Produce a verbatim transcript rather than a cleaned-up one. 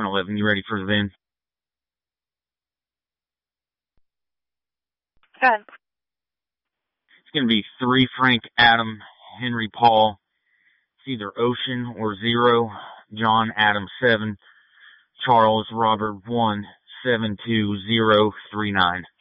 one eleven, you ready for the V I N? Good. It's going to be three Frank Adam Henry Paul. It's either Ocean or zero. John Adam seven. Charles Robert one seven two zero three nine.